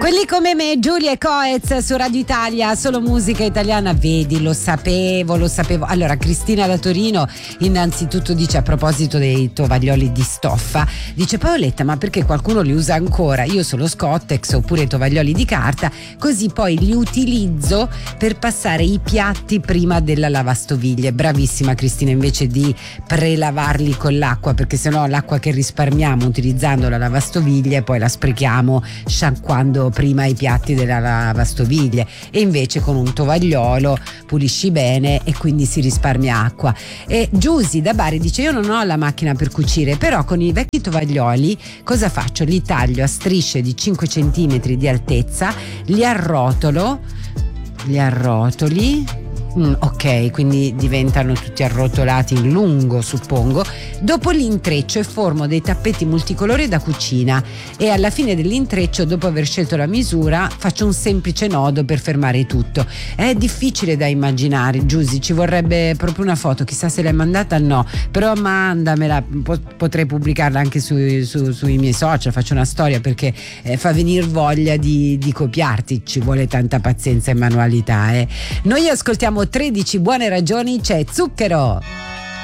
Quelli come me, Giulia e Coez su Radio Italia, solo musica italiana. Vedi, lo sapevo. Allora, Cristina da Torino innanzitutto dice, a proposito dei tovaglioli di stoffa, dice: Paoletta, ma perché qualcuno li usa ancora? Io sono Scottex oppure tovaglioli di carta, così poi li utilizzo per passare i piatti prima della lavastoviglie. Bravissima Cristina, invece di prelavarli con l'acqua, perché sennò l'acqua che risparmiamo utilizzando la lavastoviglie poi la sprechiamo sciacquando prima i piatti della lavastoviglie, e invece con un tovagliolo pulisci bene e quindi si risparmia acqua. E Giusy da Bari dice: io non ho la macchina per cucire, però con i vecchi tovaglioli cosa faccio? Li taglio a strisce di 5 cm di altezza, li arrotoli, ok, quindi diventano tutti arrotolati in lungo, suppongo. Dopo l'intreccio e formo dei tappeti multicolori da cucina, e alla fine dell'intreccio, dopo aver scelto la misura, faccio un semplice nodo per fermare tutto. È difficile da immaginare, Giusy, ci vorrebbe proprio una foto, chissà se l'hai mandata. No, però mandamela, potrei pubblicarla anche sui miei social, faccio una storia, perché fa venire voglia di copiarti, ci vuole tanta pazienza e manualità. Noi ascoltiamo 13 buone ragioni, c'è Zucchero.